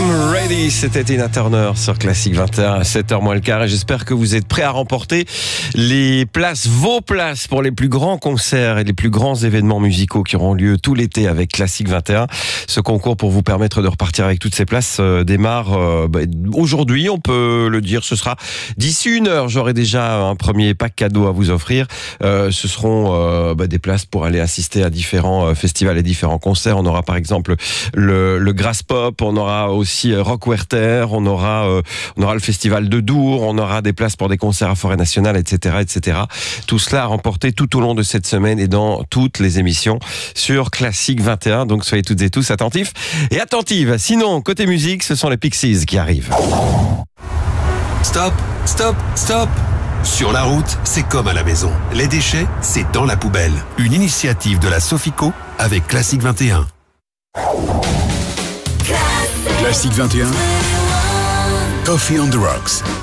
Ready, c'était Tina Turner sur Classic 21 à 7h moins le quart et j'espère que vous êtes prêts à remporter les places, vos places pour les plus grands concerts et les plus grands événements musicaux qui auront lieu tout l'été avec Classic 21. Ce concours pour vous permettre de repartir avec toutes ces places démarre aujourd'hui, on peut le dire, ce sera d'ici 1 heure. J'aurai déjà un premier pack cadeau à vous offrir. Ce seront des places pour aller assister à différents festivals et différents concerts. On aura par exemple le Grass Pop, on aura aussi Rock Werther, on aura le festival de Dour, on aura des places pour des concerts à Forêt Nationale, etc., etc. Tout cela à remporter tout au long de cette semaine et dans toutes les émissions sur Classic 21. Donc soyez toutes et tous attentifs et attentives. Sinon, côté musique, ce sont les Pixies qui arrivent. Stop, stop, stop. Sur la route, c'est comme à la maison. Les déchets, c'est dans la poubelle. Une initiative de la Sofico avec Classic 21. Classic 21. Coffee on the Rocks.